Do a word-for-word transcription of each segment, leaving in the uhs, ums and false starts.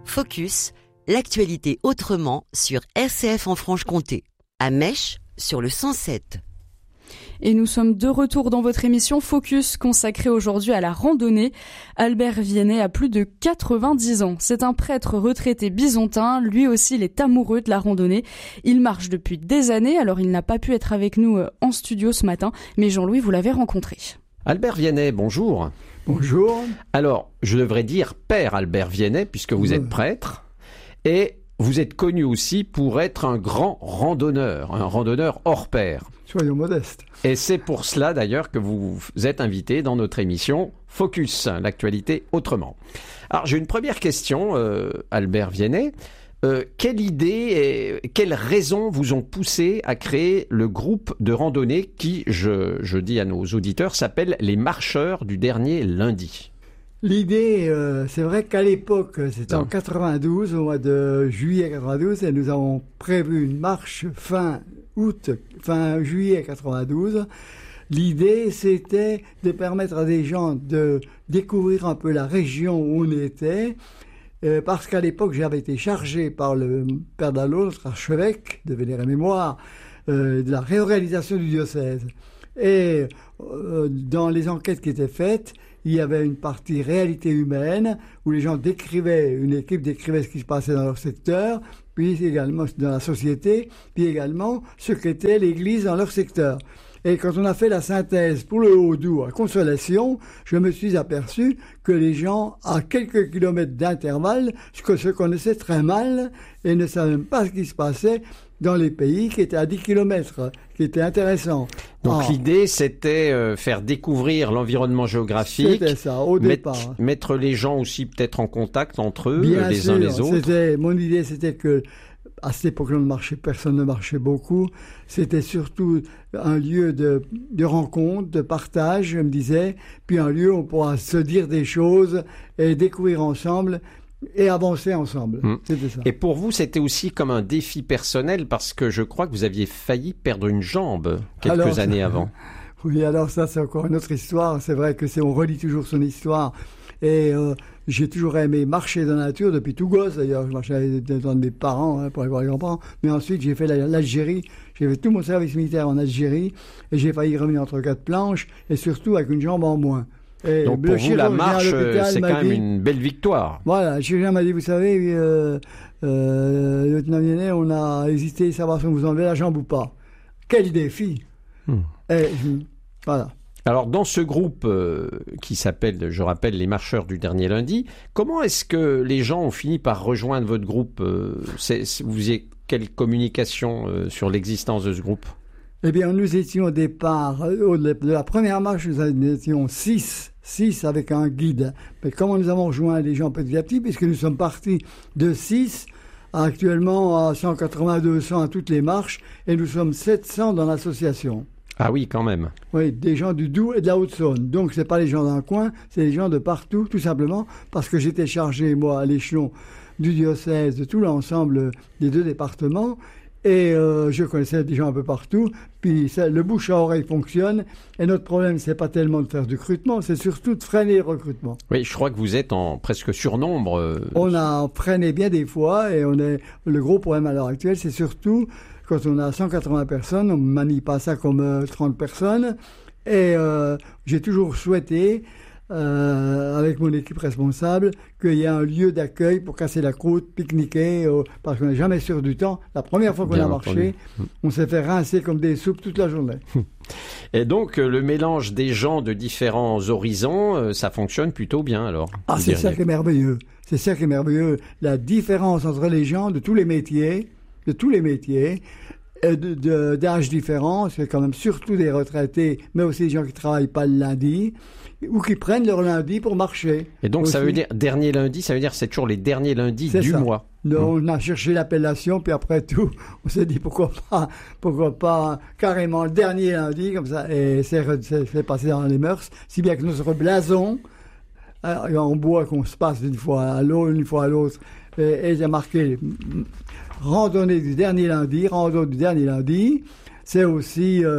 Focus, l'actualité autrement sur R C F en Franche-Comté. À Mèche, sur le cent sept. Et nous sommes de retour dans votre émission Focus, consacrée aujourd'hui à la randonnée. Albert Viennet a plus de quatre-vingt-dix ans. C'est un prêtre retraité bisontin. Lui aussi, il est amoureux de la randonnée. Il marche depuis des années, alors il n'a pas pu être avec nous en studio ce matin. Mais Jean-Louis, vous l'avez rencontré. Albert Viennet, bonjour. Bonjour. Alors, je devrais dire Père Albert Viennet, puisque vous êtes prêtre. Et vous êtes connu aussi pour être un grand randonneur, un randonneur hors pair. Soyons modestes. Et c'est pour cela d'ailleurs que vous êtes invité dans notre émission Focus, l'actualité autrement. Alors j'ai une première question, euh, Albert Viennet. Euh, quelle idée et quelles raisons vous ont poussé à créer le groupe de randonnée qui, je, je dis à nos auditeurs, s'appelle les Marcheurs du dernier lundi? L'idée, euh, c'est vrai qu'à l'époque, c'était en quatre-vingt-douze, au mois de juillet quatre-vingt-douze, et nous avons prévu une marche fin août, fin juillet quatre-vingt-douze. L'idée, c'était de permettre à des gens de découvrir un peu la région où on était, euh, parce qu'à l'époque, j'avais été chargé par le Père Dallot, notre archevêque de vénérer mémoire, euh, de la réorganisation du diocèse. Et euh, dans les enquêtes qui étaient faites, il y avait une partie réalité humaine où les gens décrivaient, une équipe décrivait ce qui se passait dans leur secteur, puis également dans la société, puis également ce qu'était l'Église dans leur secteur. Et quand on a fait la synthèse pour le Haut-Doubs à Consolation, je me suis aperçu que les gens, à quelques kilomètres d'intervalle, se connaissaient très mal et ne savaient même pas ce qui se passait dans les pays qui étaient à dix kilomètres, qui étaient intéressants. Donc ah. l'idée, c'était euh, faire découvrir l'environnement géographique. C'était ça, au mettre, départ. Mettre les gens aussi peut-être en contact entre eux, Bien les sûr, uns les autres. C'était, mon idée, c'était que à cette époque-là, personne ne marchait beaucoup. C'était surtout un lieu de, de rencontre, de partage, je me disais, puis un lieu où on pourra se dire des choses et découvrir ensemble et avancer ensemble. Mmh. C'était ça. Et pour vous, c'était aussi comme un défi personnel parce que je crois que vous aviez failli perdre une jambe quelques alors, années avant. Oui, alors ça, c'est encore une autre histoire. C'est vrai que c'est, on relit toujours son histoire. Et euh, j'ai toujours aimé marcher dans la nature depuis tout gosse. D'ailleurs, je marchais dans mes parents, hein, pour aller voir les grands-parents. Mais ensuite, j'ai fait l'Algérie. J'ai fait tout mon service militaire en Algérie. Et j'ai failli revenir entre quatre planches. Et surtout avec une jambe en moins. Et donc pour vous, la marche, c'est quand même dit, une belle victoire. Voilà, le chirurgien m'a dit, vous savez, euh, euh, lieutenant Viennet, on a hésité à savoir si on vous enlevait la jambe ou pas. Quel défi hmm. Et voilà. Alors dans ce groupe euh, qui s'appelle, je rappelle, les Marcheurs du dernier lundi, comment est-ce que les gens ont fini par rejoindre votre groupe euh, c'est, c'est, vous avez quelle communication euh, sur l'existence de ce groupe? Eh bien, nous étions au départ, de la première marche, nous étions six. six avec un guide. Mais comment nous avons rejoint les gens petit à petit, puisque nous sommes partis de six à actuellement à cent quatre-vingts, deux cents à toutes les marches, et nous sommes sept cents dans l'association. Ah oui, quand même. Oui, des gens du Doubs et de la Haute-Saône. Donc, c'est pas les gens d'un coin, c'est les gens de partout, tout simplement, parce que j'étais chargé, moi, à l'échelon du diocèse, de tout l'ensemble des deux départements, et euh, je connaissais des gens un peu partout. Puis ça, le bouche à oreille fonctionne. Et notre problème, c'est pas tellement de faire du recrutement, c'est surtout de freiner le recrutement. Oui, je crois que vous êtes en presque surnombre. Euh... On a freiné bien des fois. Et on est le gros problème à l'heure actuelle, c'est surtout quand on a cent quatre-vingts personnes, on ne manie pas ça comme euh, trente personnes. Et euh, j'ai toujours souhaité, Euh, avec mon équipe responsable, qu'il y ait un lieu d'accueil pour casser la croûte, pique-niquer, euh, parce qu'on n'est jamais sûr du temps. La première fois qu'on Bien a marché, entendu. on s'est fait rincer comme des soupes toute la journée. Et donc, euh, le mélange des gens de différents horizons, euh, ça fonctionne plutôt bien alors? Ah, c'est ça qui est merveilleux. C'est ça qui est merveilleux. La différence entre les gens de tous les métiers, de tous les métiers, De, de, d'âges différents, c'est quand même surtout des retraités, mais aussi des gens qui ne travaillent pas le lundi, ou qui prennent leur lundi pour marcher. Et donc, aussi. ça veut dire, dernier lundi, ça veut dire c'est toujours les derniers lundis c'est du ça. mois. Donc, mmh. On a cherché l'appellation, puis après tout, on s'est dit pourquoi pas, pourquoi pas carrément le dernier lundi, comme ça, et c'est, c'est, c'est passé dans les mœurs, si bien que notre blason, en bois qu'on se passe d'une fois à l'autre, une fois à l'autre, et, et j'ai marqué randonnée du dernier lundi, randonnée du dernier lundi, c'est aussi euh,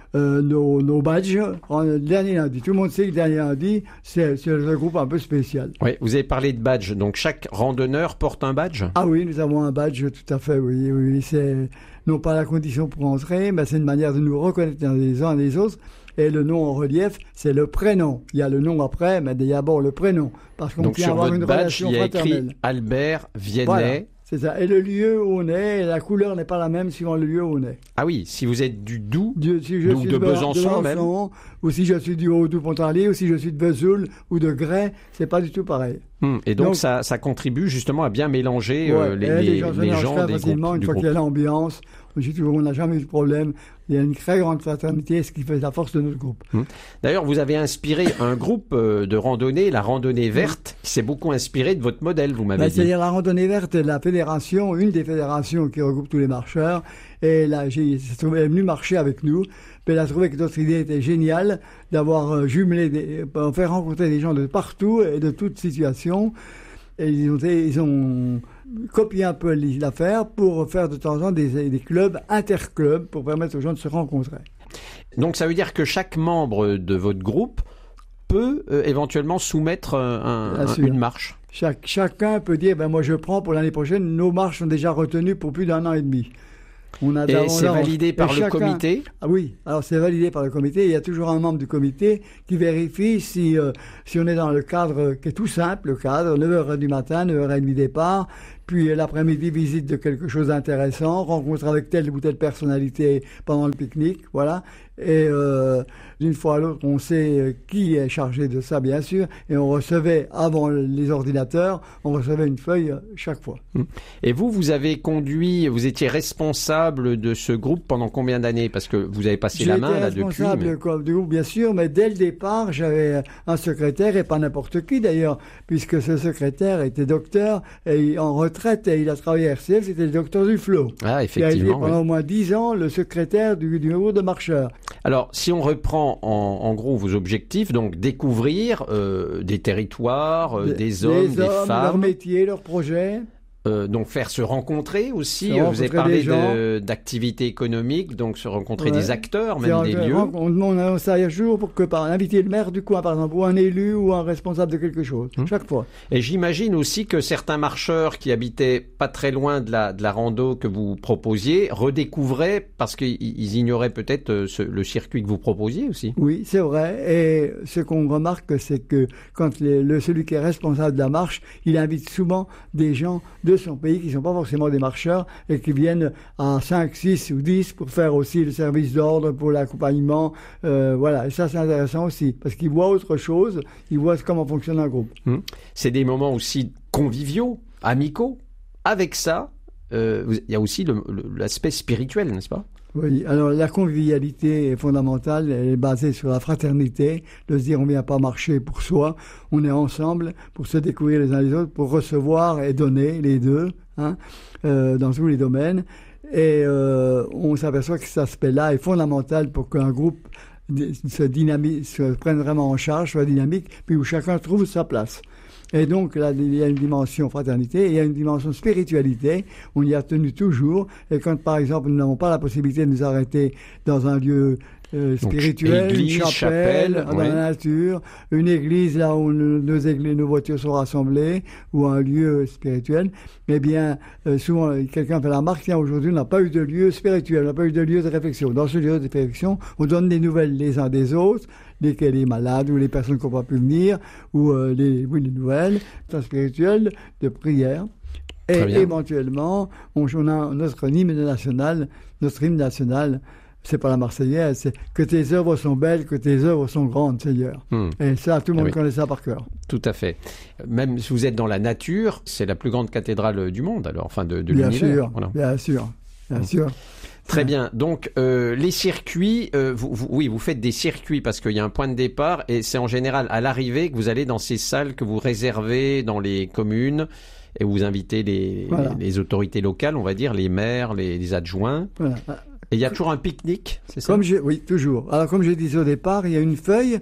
euh, nos, nos badges le dernier lundi. Tout le monde sait que le dernier lundi, c'est, c'est un groupe un peu spécial. Oui, vous avez parlé de badge. Donc, chaque randonneur porte un badge? Ah oui, nous avons un badge, tout à fait, oui. oui c'est non pas la condition pour entrer, mais c'est une manière de nous reconnaître les uns et les autres. Et le nom en relief, c'est le prénom. Il y a le nom après, mais d'abord le prénom. Parce qu'on Donc, tient à sur avoir votre une badge, relation il y a fraternelle. écrit Albert Viennet. Voilà, c'est ça. Et le lieu où on est, et la couleur n'est pas la même suivant le lieu où on est. Ah oui, si vous êtes du Doubs, Du- si je ou suis de Besançon même. ou si je suis du Haut-Doubs-Pontarlier, ou si je suis de Vesoul ou de Grès, c'est pas du tout pareil. Hum, et donc, Donc- ça, ça contribue justement à bien mélanger Ouais, euh, les, et les, gens se les mélangent gens très des facilement groupes, une du fois groupe. qu'il y a l'ambiance. J'ai toujours- On n'a jamais eu de problème. Il y a une très grande fraternité, ce qui fait la force de notre groupe. D'ailleurs, vous avez inspiré un groupe euh, de randonnée, la randonnée verte, qui s'est beaucoup inspiré de votre modèle, vous m'avez Ben, dit. c'est-à-dire la randonnée verte est la fédération, une des fédérations qui regroupe tous les marcheurs. Et là, j'ai, elle est venue marcher avec nous. Puis elle a trouvé que notre idée était géniale d'avoir euh, jumelé, des, euh, faire rencontrer des gens de partout et de toutes situations. Et ils ont, ils ont copié un peu l'affaire pour faire de temps en temps des, des clubs, interclubs, pour permettre aux gens de se rencontrer. Donc, ça veut dire que chaque membre de votre groupe peut euh, éventuellement soumettre euh, un- Bien un- sûr. une marche. Chaque, chacun peut dire, ben moi je prends pour l'année prochaine, nos marches sont déjà retenues pour plus d'un an et demi. On a Et on c'est a- validé et par le chacun- comité. Ah oui, alors c'est validé par le comité. Il y a toujours un membre du comité qui vérifie si, euh, si on est dans le cadre qui est tout simple, le cadre, neuf heures du matin, neuf heures trente départ, puis euh, l'après-midi visite de quelque chose d'intéressant, rencontre avec telle ou telle personnalité pendant le pique-nique, voilà. Et euh, d'une fois à l'autre, on sait euh, qui est chargé de ça, bien sûr, et on recevait, avant les ordinateurs, on recevait une feuille euh, chaque fois. Et vous, vous avez conduit, vous étiez responsable de ce groupe pendant combien d'années? Parce que vous avez passé la main là J'étais depuis. responsable mais- comme du groupe, bien sûr, mais dès le départ, j'avais un secrétaire, et pas n'importe qui d'ailleurs, puisque ce secrétaire était docteur et en retraite, et il a travaillé à R C F, c'était le docteur Duflo. Ah, Il a été effectivement. pendant oui. au moins dix ans le secrétaire du, du groupe de marcheurs. Alors, si on reprend en, en gros vos objectifs, donc découvrir euh, des territoires, euh, Les- des hommes, les des hommes, leur femmes, métier, leur projet. euh, donc faire se rencontrer aussi. Se Euh, vous avez rencontrer parlé des gens. de- d'activités économiques, donc se rencontrer Ouais. des acteurs, C'est même un- des un- lieux. On demande un ça jour pour que par inviter le maire du coin, par exemple, ou un élu ou un responsable de quelque chose, Hum. chaque fois. Et j'imagine aussi que certains marcheurs qui habitaient pas très loin de la, de la rando que vous proposiez redécouvraient, parce qu'ils ils ignoraient peut-être euh, ce- le circuit que vous proposiez aussi. Oui, c'est vrai. Et ce qu'on remarque, c'est que quand les- le, celui qui est responsable de la marche, il invite souvent des gens de son pays qui ne sont pas forcément des marcheurs et qui viennent à cinq, six ou dix pour faire aussi le service d'ordre, pour l'accompagnement. Euh, voilà. Et ça, c'est intéressant aussi parce qu'ils voient autre chose. Ils voient comment fonctionne un groupe. Hum. C'est des moments aussi conviviaux, amicaux. Avec ça, euh, vous- il y a aussi le- le- l'aspect spirituel, n'est-ce pas? Oui, alors la convivialité est fondamentale, elle est basée sur la fraternité, de se dire on ne vient pas marcher pour soi, on est ensemble pour se découvrir les uns les autres, pour recevoir et donner les deux, hein, euh, dans tous les domaines. Et euh, on s'aperçoit que cet aspect-là est fondamental pour qu'un groupe d- se, dynamise, se prenne vraiment en charge, soit dynamique, puis où chacun trouve sa place. Et donc, là, il y a une dimension fraternité, et il y a une dimension spiritualité, on y a tenu toujours, et quand, par exemple, nous n'avons pas la possibilité de nous arrêter dans un lieu euh, Donc, spirituel, église, une chapelle, chapelle, dans ouais. la nature, une église là où nos, nos, églises, nos voitures sont rassemblées, ou un lieu spirituel, eh bien, euh, souvent, quelqu'un fait la remarque, tiens, aujourd'hui, on n'a pas eu de lieu spirituel, on n'a pas eu de lieu de réflexion. Dans ce lieu de réflexion, on donne des nouvelles les uns des autres, lesquels les malades ou les personnes qui n'ont pas pu venir, ou euh, les, oui, les nouvelles, temps spirituel, de prière. Et Très bien. éventuellement, on, on a notre hymne national, notre hymne national, c'est pas la Marseillaise, c'est que tes œuvres sont belles, que tes œuvres sont grandes, Seigneur. Hum. Et ça, tout le Ah monde oui. connaît ça par cœur. Tout à fait. Même si vous êtes dans la nature, c'est la plus grande cathédrale du monde, alors, enfin de, de Bien l'univers. sûr, Voilà. bien sûr, bien Hum. sûr. Très bien. Donc euh, les circuits, euh, vous, vous- oui, vous faites des circuits parce qu'il y a un point de départ et c'est en général à l'arrivée que vous allez dans ces salles que vous réservez dans les communes et vous invitez les, Voilà. les, les autorités locales, on va dire, les maires, les, les adjoints. Voilà. Et il y a toujours un pique-nique, c'est ça? Comme je, oui, toujours. Alors, comme je disais au départ, il y a une feuille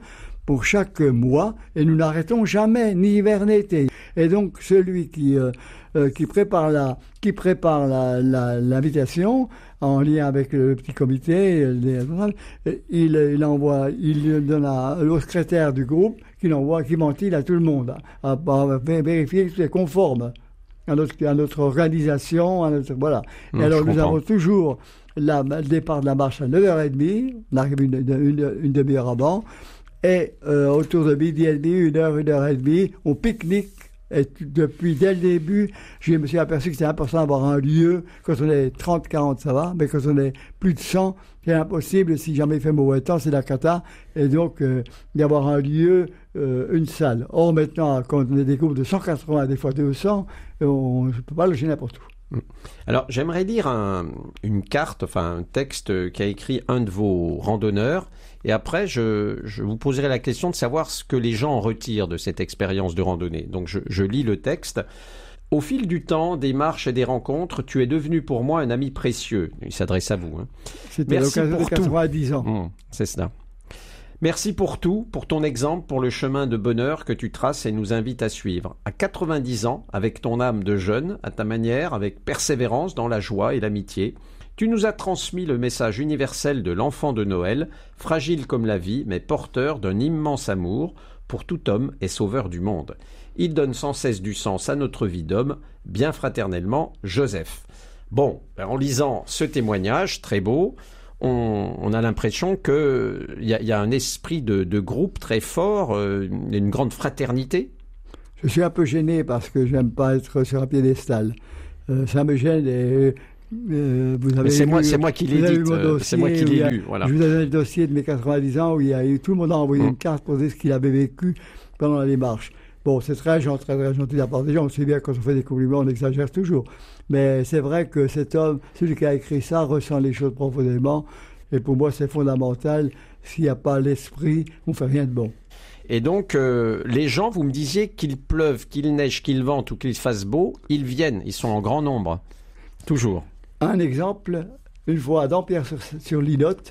pour chaque mois, et nous n'arrêtons jamais, ni hiver ni été. Et donc celui qui euh, euh, qui prépare la qui prépare la, la, l'invitation en lien avec le petit comité, il, il envoie, il donne à, au secrétaire du groupe qui l'envoie, qui ventile à tout le monde, à, à vérifier que c'est conforme à notre, à notre organisation, à notre, voilà. Et mmh, alors nous avons toujours la, le départ de la marche à neuf heures trente, on arrive une, une, une demi-heure avant, et euh, autour de midi et demi, une heure, une heure et demie, on pique-nique. Et depuis, dès le début, je me suis aperçu que c'est important d'avoir un lieu. Quand on est trente, quarante, ça va, mais quand on est plus de cent, c'est impossible. Si jamais il fait mauvais temps, c'est la cata. Et donc, euh, d'avoir un lieu, euh, une salle. Or, maintenant, quand on est des groupes de cent quatre-vingts, des fois deux cents, on ne peut pas loger n'importe où. Alors, j'aimerais lire un, une carte, enfin un texte qu'a écrit un de vos randonneurs. Et après, je, je vous poserai la question de savoir ce que les gens en retirent de cette expérience de randonnée. Donc, je, je lis le texte. « Au fil du temps, des marches et des rencontres, tu es devenu pour moi un ami précieux. » Il s'adresse à vous. Hein. C'était l'occasion de quatre-vingt-dix ans. Mmh, c'est cela. Merci pour tout, pour ton exemple, pour le chemin de bonheur que tu traces et nous invites à suivre. À quatre-vingt-dix ans, avec ton âme de jeune, à ta manière, avec persévérance dans la joie et l'amitié, tu nous as transmis le message universel de l'enfant de Noël, fragile comme la vie, mais porteur d'un immense amour pour tout homme et sauveur du monde. Il donne sans cesse du sens à notre vie d'homme, bien fraternellement, Joseph. Bon, en lisant ce témoignage, très beau, on, on a l'impression qu'il y, y a un esprit de, de groupe très fort, euh, une grande fraternité. Je suis un peu gêné parce que j'aime pas être sur un piédestal. Euh, ça me gêne et... Euh, vous avez c'est, lu, moi, c'est moi qui l'ai dit, euh, c'est moi qui l'ai a, lu. Voilà. Je vous ai donné le dossier de mes quatre-vingt-dix ans où il y a eu, tout le monde a envoyé mmh. une carte pour dire ce qu'il avait vécu pendant la démarche. Bon, c'est très gentil, très, très gentil de la part des gens. On sait bien quand on fait des compliments, on exagère toujours. Mais c'est vrai que cet homme, celui qui a écrit ça, ressent les choses profondément. Et pour moi, c'est fondamental. S'il n'y a pas l'esprit, on ne fait rien de bon. Et donc, euh, les gens, vous me disiez qu'il pleuve, qu'il neige, qu'il vente ou qu'il fasse beau, ils viennent, ils sont en grand nombre. Toujours. Un exemple, une fois à Dampierre-sur-Linotte,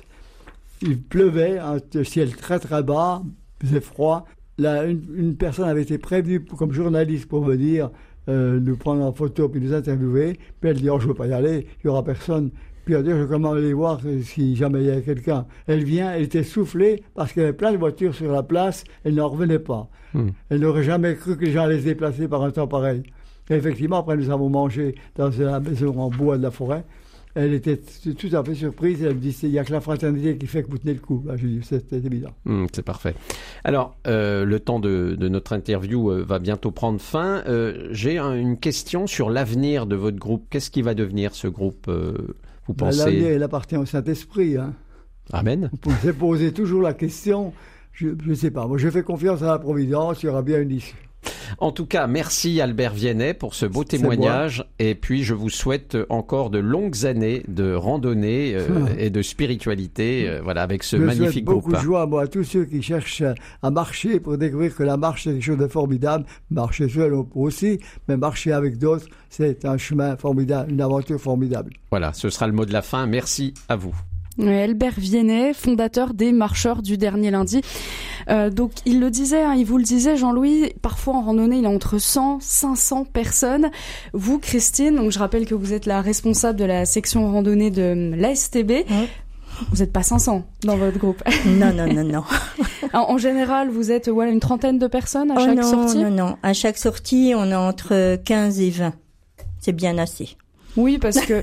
il pleuvait, un ciel très très bas, il faisait froid. Là, une, une personne avait été prévenue pour, comme journaliste pour venir euh, nous prendre en photo puis nous interviewer. Puis elle dit, oh, je ne veux pas y aller, il n'y aura personne. Puis elle dit, je vais comment aller voir si jamais il y a quelqu'un. Elle vient, elle était soufflée parce qu'il y avait plein de voitures sur la place, elle n'en revenait pas. Hmm. Elle n'aurait jamais cru que les gens allaient se déplacer par un temps pareil. Et effectivement, après, nous avons mangé dans la maison en bois de la forêt. Elle était tout à fait surprise. Elle me dit, il n'y a que la fraternité qui fait que vous tenez le coup. Ben, je lui dis, c'est, c'est évident. Mmh, c'est parfait. Alors, euh, le temps de, de notre interview euh, va bientôt prendre fin. Euh, j'ai un, une question sur l'avenir de votre groupe. Qu'est-ce qui va devenir ce groupe, euh, vous pensez? Ben, l'avenir, il appartient au Saint-Esprit. Hein. Amen. Vous pouvez poser toujours la question. Je ne sais pas. Moi, je fais confiance à la Providence. Il y aura bien une issue. En tout cas, merci Albert Viennet pour ce beau témoignage et puis je vous souhaite encore de longues années de randonnée euh, et de spiritualité euh, voilà, avec ce je magnifique groupe. Beaucoup de joie moi, à tous ceux qui cherchent à marcher pour découvrir que la marche c'est quelque chose de formidable. Marcher seul aussi, mais marcher avec d'autres, c'est un chemin formidable, une aventure formidable. Voilà, ce sera le mot de la fin. Merci à vous. Albert Viennet, fondateur des Marcheurs du dernier lundi. Euh, donc il le disait, hein, il vous le disait Jean-Louis, parfois en randonnée il y a entre cent, cinq cents personnes. Vous Christine, donc je rappelle que vous êtes la responsable de la section randonnée de l'A S T B. Ouais. Vous n'êtes pas cinq cents dans votre groupe. Non, non, non, non. en, en général, vous êtes voilà, une trentaine de personnes à oh chaque non, sortie? Non, non, à chaque sortie on est entre quinze et vingt. C'est bien assez. Oui, parce que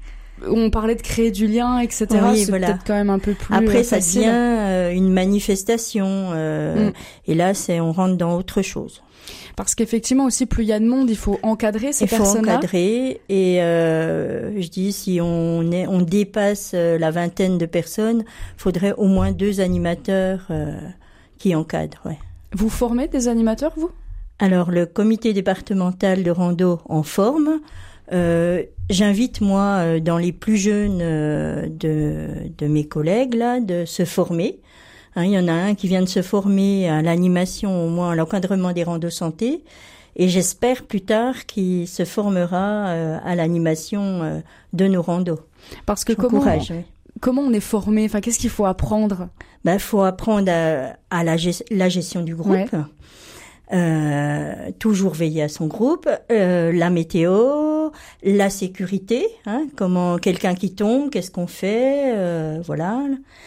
on parlait de créer du lien, et cetera. Oui, c'est voilà. Peut-être quand même un peu plus Après, euh, ça facile. devient euh, une manifestation. Euh, mm. Et là, c'est on rentre dans autre chose. Parce qu'effectivement aussi, plus il y a de monde, il faut encadrer ces personnes-là. Il faut encadrer. Et euh, je dis, si on est, on dépasse la vingtaine de personnes, faudrait au moins deux animateurs euh, qui encadrent. Ouais. Vous formez des animateurs, vous? Alors, le comité départemental de rando en forme. Euh, j'invite moi euh, dans les plus jeunes euh, de, de mes collègues là de se former. Hein, il y en a un qui vient de se former à l'animation, au moins à l'encadrement des randos santé, et j'espère plus tard qu'il se formera euh, à l'animation euh, de nos randos. Parce que comment, oui. comment on est formé? Enfin, qu'est-ce qu'il faut apprendre? Ben, faut apprendre à, à la, gest- la gestion du groupe. Ouais. Euh, toujours veiller à son groupe, euh, la météo, la sécurité, hein, comment quelqu'un qui tombe, qu'est-ce qu'on fait, euh, voilà,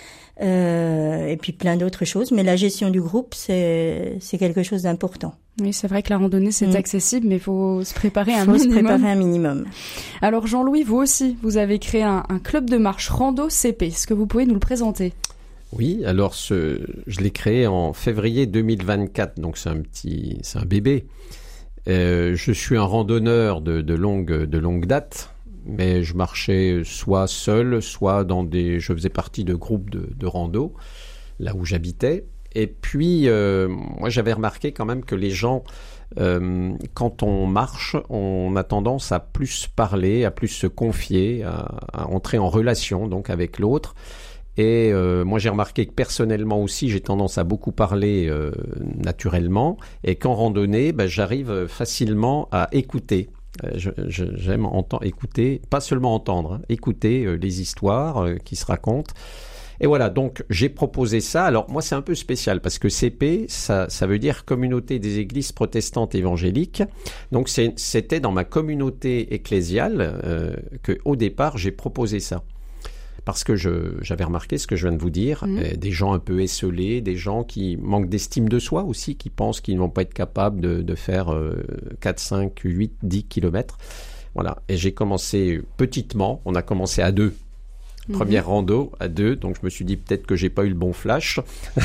euh, et puis plein d'autres choses. Mais la gestion du groupe, c'est c'est quelque chose d'important. Oui, c'est vrai que la randonnée c'est mmh. accessible, mais il faut se préparer un faut minimum. se préparer un minimum. Alors Jean-Louis, vous aussi, vous avez créé un, un club de marche rando C P. Est-ce que vous pouvez nous le présenter? Oui, alors ce, je l'ai créé en février deux mille vingt-quatre, donc c'est un petit, c'est un bébé. Euh, je suis un randonneur de, de longue, de longue date, mais je marchais soit seul, soit dans des, je faisais partie de groupes de, de rando, là où j'habitais. Et puis, euh, moi j'avais remarqué quand même que les gens, euh, quand on marche, on a tendance à plus parler, à plus se confier, à, à entrer en relation donc avec l'autre. Et euh, moi, j'ai remarqué que personnellement aussi, j'ai tendance à beaucoup parler euh, naturellement. Et qu'en randonnée, ben, j'arrive facilement à écouter. Euh, je, je, j'aime entendre, écouter, pas seulement entendre, hein, écouter euh, les histoires euh, qui se racontent. Et voilà, donc j'ai proposé ça. Alors moi, c'est un peu spécial parce que C P, ça, ça veut dire Communauté des Églises protestantes évangéliques. Donc c'est, c'était dans ma communauté ecclésiale euh, que, au départ, j'ai proposé ça. Parce que je, j'avais remarqué ce que je viens de vous dire, mmh. euh, des gens un peu esselés, des gens qui manquent d'estime de soi aussi, qui pensent qu'ils ne vont pas être capables de, de faire euh, quatre, cinq, huit, dix kilomètres. Voilà. Et j'ai commencé petitement, on a commencé à deux. Première mmh. rando à deux, donc je me suis dit peut-être que j'ai pas eu le bon flash.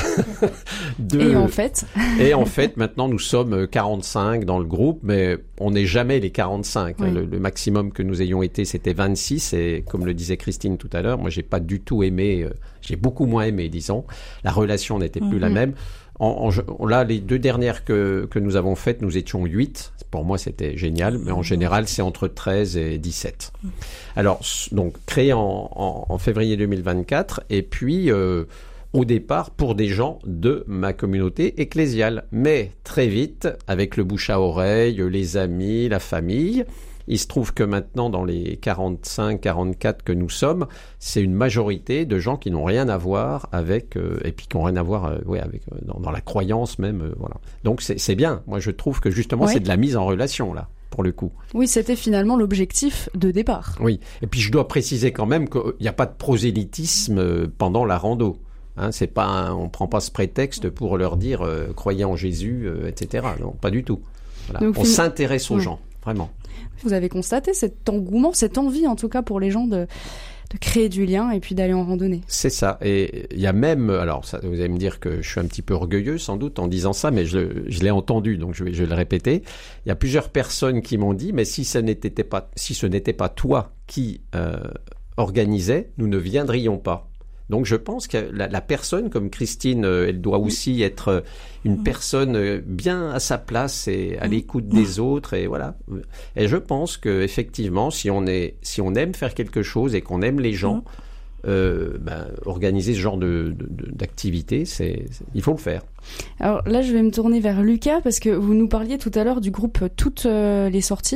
de... Et en fait Et en fait, maintenant nous sommes quarante-cinq dans le groupe, mais on n'est jamais les quarante-cinq. Oui. Le, le maximum que nous ayons été, c'était vingt-six, et comme le disait Christine tout à l'heure, moi j'ai pas du tout aimé, euh, j'ai beaucoup moins aimé, disons. La relation n'était plus mmh. la même. En, en, là, les deux dernières que, que nous avons faites, nous étions huit. Pour moi, c'était génial, mais en général, c'est entre treize et dix-sept. Alors, donc, créé en, en, en février deux mille vingt-quatre, et puis, euh, au départ, pour des gens de ma communauté ecclésiale. Mais très vite, avec le bouche à oreille, les amis, la famille, il se trouve que maintenant, dans les quarante-cinq quarante-quatre que nous sommes, c'est une majorité de gens qui n'ont rien à voir avec, euh, et puis qui n'ont rien à voir euh, ouais, avec, euh, dans, dans la croyance même. Euh, voilà. Donc c'est, c'est bien. Moi, je trouve que justement, ouais. c'est de la mise en relation, là, pour le coup. Oui, c'était finalement l'objectif de départ. Oui. Et puis, je dois préciser quand même qu'il n'y a pas de prosélytisme euh, pendant la rando. Hein, c'est pas un, on ne prend pas ce prétexte pour leur dire euh, « croyez en Jésus euh, », et cetera. Non, pas du tout. Voilà. Donc, on fin... s'intéresse aux ouais. gens, vraiment. Vous avez constaté cet engouement, cette envie en tout cas pour les gens de, de créer du lien et puis d'aller en randonnée. C'est ça. Et il y a même, alors ça, vous allez me dire que je suis un petit peu orgueilleux sans doute en disant ça, mais je, je l'ai entendu, donc je vais, je vais le répéter. Il y a plusieurs personnes qui m'ont dit, mais si ce n'était pas, si ce n'était pas toi qui euh, organisais, nous ne viendrions pas. Donc je pense que la, la personne, comme Christine, elle doit aussi être une personne bien à sa place et à l'écoute des autres, et voilà. Et je pense que effectivement, si on est, si on aime faire quelque chose et qu'on aime les gens, euh, ben, organiser ce genre de, de, d'activité, c'est, c'est, il faut le faire. Alors là, je vais me tourner vers Lucas parce que vous nous parliez tout à l'heure du groupe Toutes les sorties.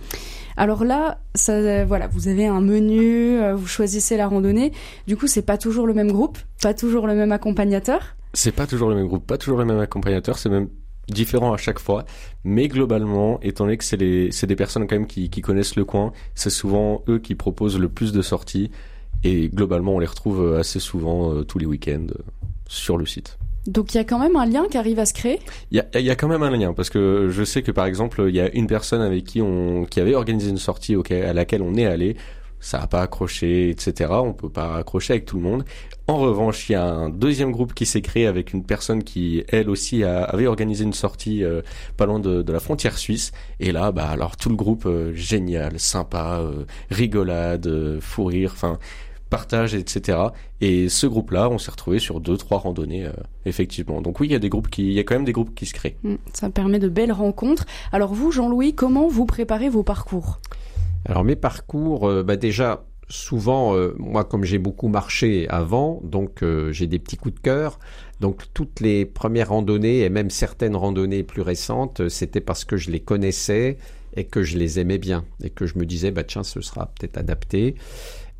Alors là, ça, voilà, vous avez un menu, vous choisissez la randonnée. Du coup, c'est pas toujours le même groupe, pas toujours le même accompagnateur. C'est pas toujours le même groupe, pas toujours le même accompagnateur. C'est même différent à chaque fois. Mais globalement, étant donné que c'est les, c'est des personnes quand même qui, qui connaissent le coin, c'est souvent eux qui proposent le plus de sorties. Et globalement, on les retrouve assez souvent euh, tous les week-ends euh, sur le site. Donc il y a quand même un lien qui arrive à se créer. Il y a, il y a quand même un lien parce que je sais que par exemple il y a une personne avec qui on, qui avait organisé une sortie auquel, à laquelle on est allé, ça a pas accroché, et cetera. On peut pas accrocher avec tout le monde. En revanche, il y a un deuxième groupe qui s'est créé avec une personne qui elle aussi a, avait organisé une sortie euh, pas loin de, de la frontière suisse. Et là, bah alors tout le groupe euh, génial, sympa, euh, rigolade, euh, fou rire, enfin. Partage, et cetera. Et ce groupe-là, on s'est retrouvé sur deux, trois randonnées, euh, effectivement. Donc oui, il y a des groupes qui, il y a quand même des groupes qui se créent. Ça permet de belles rencontres. Alors vous, Jean-Louis, comment vous préparez vos parcours ? Alors mes parcours, euh, bah déjà, souvent, euh, moi, comme j'ai beaucoup marché avant, donc euh, j'ai des petits coups de cœur. Donc toutes les premières randonnées et même certaines randonnées plus récentes, c'était parce que je les connaissais et que je les aimais bien et que je me disais, bah tiens, ce sera peut-être adapté.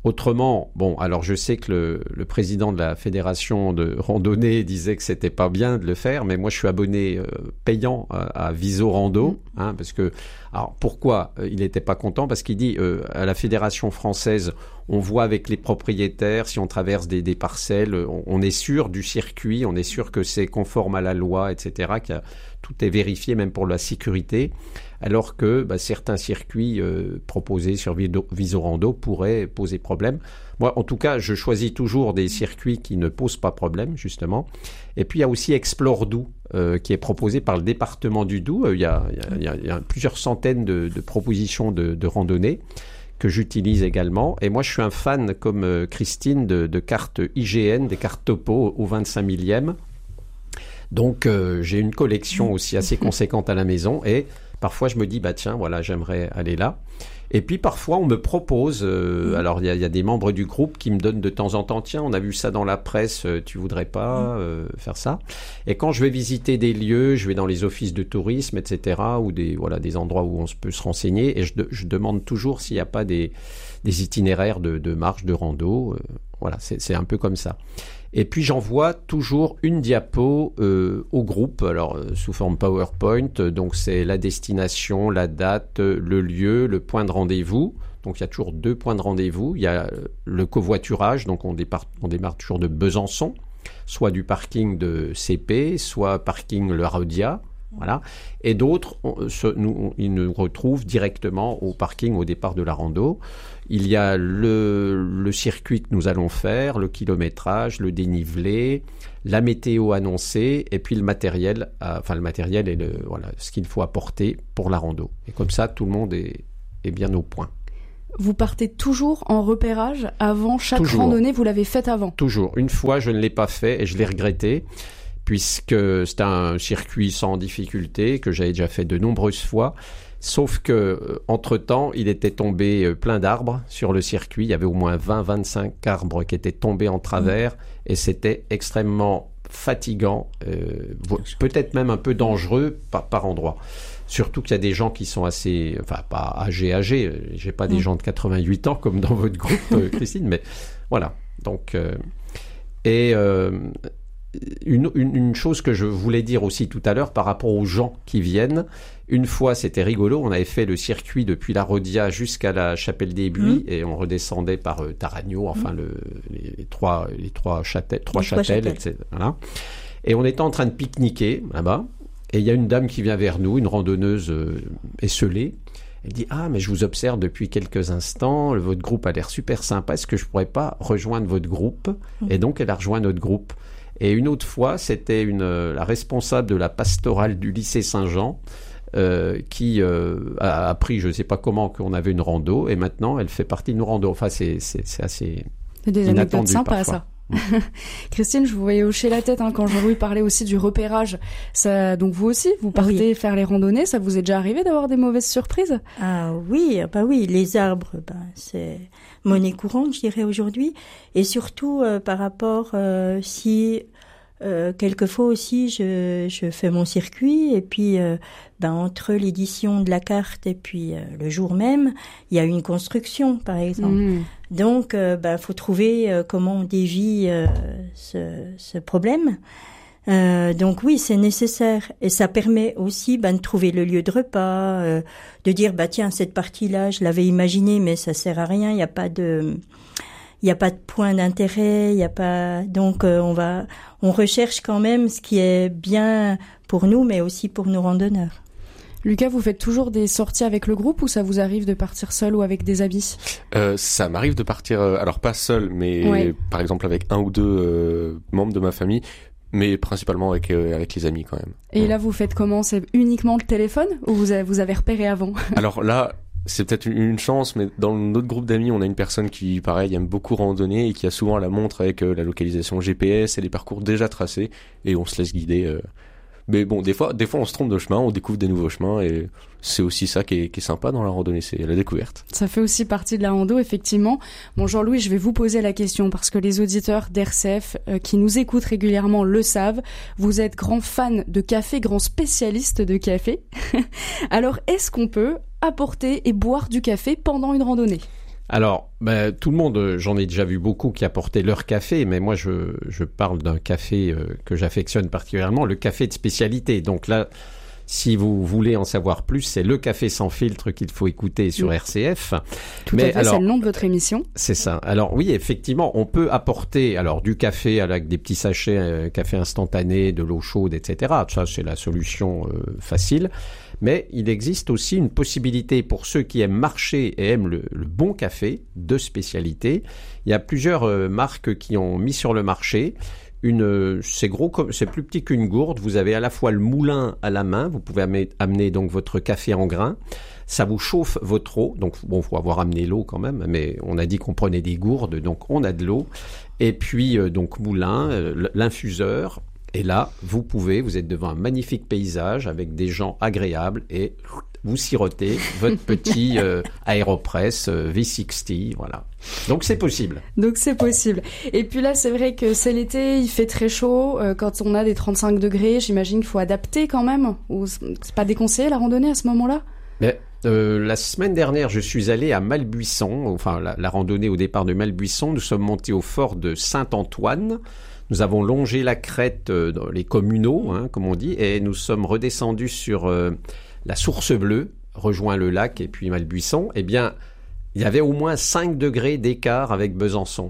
Autrement, bon, alors je sais que le, le président de la fédération de randonnée disait que c'était pas bien de le faire, mais moi je suis abonné euh, payant à, à Viso Rando, hein, parce que, alors pourquoi il n'était pas content? Parce qu'il dit euh, à la fédération française, on voit avec les propriétaires si on traverse des, des parcelles, on, on est sûr du circuit, on est sûr que c'est conforme à la loi, et cetera. Qu'il y a, tout est vérifié, même pour la sécurité. Alors que bah, certains circuits euh, proposés sur Viso Rando pourraient poser problème. Moi, en tout cas, je choisis toujours des circuits qui ne posent pas problème, justement. Et puis, il y a aussi Explore Doubs, euh, qui est proposé par le département du Doubs. Euh, il, y a, il, y a, il y a plusieurs centaines de, de propositions de, de randonnée que j'utilise également. Et moi, je suis un fan, comme euh, Christine, de, de cartes I G N, des cartes topo au vingt-cinq millième. Donc, euh, j'ai une collection aussi assez conséquente à la maison et parfois, je me dis, bah tiens, voilà, j'aimerais aller là. Et puis, parfois, on me propose, euh, mmh. alors il y, y a des membres du groupe qui me donnent de temps en temps, tiens, on a vu ça dans la presse, euh, tu voudrais pas euh, faire ça? Et quand je vais visiter des lieux, je vais dans les offices de tourisme, et cetera, ou des, voilà, des endroits où on peut se renseigner, et je, de, je demande toujours s'il n'y a pas des, des itinéraires de, de marche, de rando. Euh, voilà, c'est, c'est un peu comme ça. Et puis j'envoie toujours une diapo euh, au groupe, alors euh, sous forme PowerPoint, donc c'est la destination, la date, le lieu, le point de rendez-vous. Donc il y a toujours deux points de rendez-vous. Il y a le covoiturage, donc on démarre, on démarre toujours de Besançon, soit du parking de C P, soit parking Le Rodia. Voilà. Et d'autres, on, se, nous, on, ils nous retrouvent directement au parking au départ de la rando. Il y a le, le circuit que nous allons faire, le kilométrage, le dénivelé, la météo annoncée et puis le matériel, euh, enfin le matériel et le, voilà, ce qu'il faut apporter pour la rando. Et comme ça, tout le monde est, est bien au point. Vous partez toujours en repérage avant chaque toujours. randonnée, vous l'avez faite avant? Toujours. Une fois, je ne l'ai pas fait et je l'ai regretté, puisque c'est un circuit sans difficulté que j'avais déjà fait de nombreuses fois. Sauf que, entre-temps, il était tombé plein d'arbres sur le circuit. Il y avait au moins vingt à vingt-cinq arbres qui étaient tombés en travers. Mmh. Et c'était extrêmement fatigant, euh, peut-être même un peu dangereux par, par endroits. Surtout qu'il y a des gens qui sont assez, enfin pas âgés, âgés. J'ai pas mmh. des gens de quatre-vingt-huit ans comme dans votre groupe, euh, Christine, mais voilà. Donc, euh, et... Euh, Une, une, une chose que je voulais dire aussi tout à l'heure par rapport aux gens qui viennent. Une fois, c'était rigolo, on avait fait le circuit depuis la Rodia jusqu'à la Chapelle des Buis mmh. et on redescendait par euh, Taragno, enfin mmh. le, les, les trois, les trois châtelles, trois châtelles, et cetera. Voilà. Et on était en train de pique-niquer là-bas et il y a une dame qui vient vers nous, une randonneuse euh, esselée. Elle dit « Ah, mais je vous observe depuis quelques instants, votre groupe a l'air super sympa, est-ce que je pourrais pas rejoindre votre groupe ?» mmh. Et donc, elle a rejoint notre groupe. Et une autre fois, c'était une, la responsable de la pastorale du lycée Saint-Jean euh, qui euh, a appris, je ne sais pas comment, qu'on avait une rando. Et maintenant, elle fait partie de nos randos. Enfin, c'est, c'est, c'est assez c'est des inattendu sympas, parfois. Ça. Christine, je vous voyais hocher la tête hein, quand Jean-Louis parlait aussi du repérage. Ça, donc vous aussi, vous partez oui. faire les randonnées. Ça vous est déjà arrivé d'avoir des mauvaises surprises? Ah oui, bah oui, les arbres, bah, c'est monnaie courante, je dirais aujourd'hui. Et surtout euh, par rapport euh, si euh, quelquefois aussi je, je fais mon circuit et puis euh, ben entre l'édition de la carte et puis euh, le jour même, il y a une construction par exemple. Mmh. Donc, euh, bah, faut trouver euh, comment on dévie euh, ce, ce problème. Euh, donc oui, c'est nécessaire et ça permet aussi bah, de trouver le lieu de repas, euh, de dire bah tiens cette partie-là, je l'avais imaginée mais ça sert à rien, il y a pas de, il y a pas de point d'intérêt, il y a pas donc euh, on va, on recherche quand même ce qui est bien pour nous mais aussi pour nos randonneurs. Lucas, vous faites toujours des sorties avec le groupe ou ça vous arrive de partir seul ou avec des amis? euh, Ça m'arrive de partir, euh, alors pas seul, mais ouais. par exemple avec un ou deux euh, membres de ma famille, mais principalement avec euh, avec les amis quand même. Et ouais. là, vous faites comment? C'est uniquement le téléphone ou vous avez, vous avez repéré avant? Alors là, c'est peut-être une, une chance, mais dans notre groupe d'amis, on a une personne qui, pareil, aime beaucoup randonner et qui a souvent la montre avec euh, la localisation G P S et les parcours déjà tracés et on se laisse guider. Euh, Mais bon, des fois, des fois, on se trompe de chemin, on découvre des nouveaux chemins et c'est aussi ça qui est, qui est sympa dans la randonnée, c'est la découverte. Ça fait aussi partie de la rando, effectivement. Bon, Jean-Louis, je vais vous poser la question parce que les auditeurs d'R C F euh, qui nous écoutent régulièrement le savent. Vous êtes grand fan de café, grand spécialiste de café. Alors, est-ce qu'on peut apporter et boire du café pendant une randonnée ? Alors, ben, tout le monde, j'en ai déjà vu beaucoup qui apportaient leur café, mais moi je, je parle d'un café euh, que j'affectionne particulièrement, le café de spécialité. Donc là, si vous voulez en savoir plus, c'est le café sans filtre qu'il faut écouter sur oui. R C F. Tout mais à fait, alors, c'est le nom de votre émission. C'est ça. Alors oui, effectivement, on peut apporter alors du café avec des petits sachets, euh, café instantané, de l'eau chaude, et cetera. Ça, c'est la solution euh, facile. Mais il existe aussi une possibilité pour ceux qui aiment marcher et aiment le, le bon café de spécialité. Il y a plusieurs euh, marques qui ont mis sur le marché. Une, c'est gros, c'est plus petit qu'une gourde. Vous avez à la fois le moulin à la main. Vous pouvez amener, amener donc votre café en grains. Ça vous chauffe votre eau. Donc bon, faut avoir amené l'eau quand même. Mais on a dit qu'on prenait des gourdes, donc on a de l'eau. Et puis euh, donc moulin, euh, l'infuseur. Et là, vous pouvez, vous êtes devant un magnifique paysage avec des gens agréables et vous sirotez votre petit euh, Aeropress euh, V soixante, voilà. Donc c'est possible. Donc c'est possible. Et puis là, c'est vrai que c'est l'été, il fait très chaud. Euh, quand on a des trente-cinq degrés, j'imagine qu'il faut adapter quand même. Ou c'est pas déconseillé la randonnée à ce moment-là ? Mais euh, la semaine dernière, je suis allé à Malbuisson, enfin la, la randonnée au départ de Malbuisson. Nous sommes montés au fort de Saint-Antoine. Nous avons longé la crête, euh, dans les communaux, hein, comme on dit, et nous sommes redescendus sur euh, la Source Bleue, rejoint le lac et puis Malbuisson. Eh bien, il y avait au moins cinq degrés d'écart avec Besançon.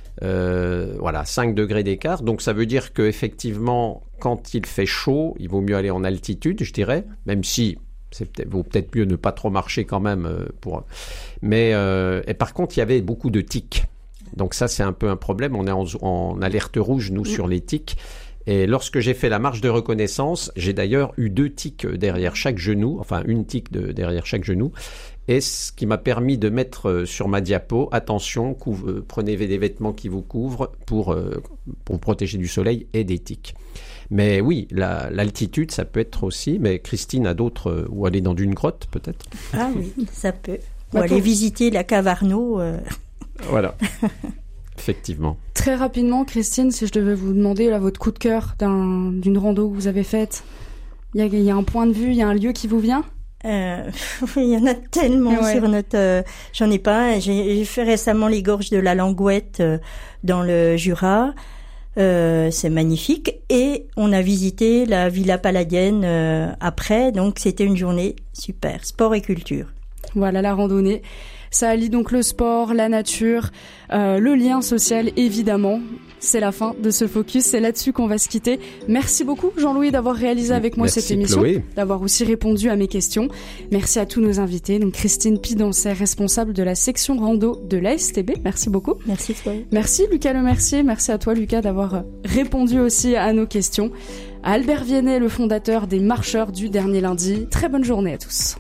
Euh, voilà, cinq degrés d'écart. Donc ça veut dire qu'effectivement, quand il fait chaud, il vaut mieux aller en altitude, je dirais, même si c'est peut-être, vaut peut-être mieux ne pas trop marcher quand même. Euh, pour... Mais euh, et par contre, il y avait beaucoup de tiques. Donc ça, c'est un peu un problème. On est en, en alerte rouge, nous, mmh. sur les tiques. Et lorsque j'ai fait la marche de reconnaissance, j'ai d'ailleurs eu deux tiques derrière chaque genou, enfin une tique de, derrière chaque genou. Et ce qui m'a permis de mettre sur ma diapo, attention, couve, prenez des vêtements qui vous couvrent pour, euh, pour protéger du soleil et des tiques. Mais oui, la, l'altitude, ça peut être aussi. Mais Christine a d'autres, euh, ou aller dans une grotte peut-être. Ah oui, ça peut. Ou aller visiter la cave Arnaud. Euh... Voilà, effectivement. Très rapidement, Christine, si je devais vous demander là, votre coup de cœur d'un, d'une rando que vous avez faite, il y, y a un point de vue, il y a un lieu qui vous vient ? euh, Il y en a tellement ouais. sur notre... Euh, j'en ai pas un. J'ai, j'ai fait récemment les gorges de la Langouette euh, dans le Jura. Euh, c'est magnifique. Et on a visité la Villa Palladienne euh, après. Donc c'était une journée super. Sport et culture. Voilà la randonnée. Ça allie donc le sport, la nature, euh, le lien social évidemment. C'est la fin de ce focus, c'est là-dessus qu'on va se quitter. Merci beaucoup Jean-Louis d'avoir réalisé avec moi Merci cette émission, Chloé. D'avoir aussi répondu à mes questions. Merci à tous nos invités. Donc Christine Pidancet, responsable de la section rando de l'A S T B. Merci beaucoup. Merci Chloé. Merci Lucas Lemercier. Merci à toi Lucas d'avoir répondu aussi à nos questions. À Albert Viennet, le fondateur des Marcheurs du dernier lundi. Très bonne journée à tous.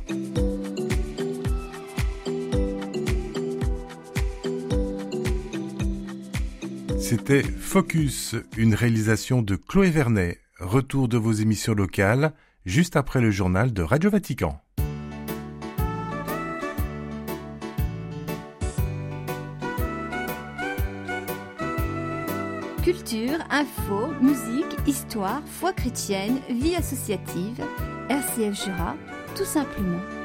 C'était Focus, une réalisation de Chloé Vernet. Retour de vos émissions locales, juste après le journal de Radio Vatican. Culture, info, musique, histoire, foi chrétienne, vie associative, R C F Jura, tout simplement.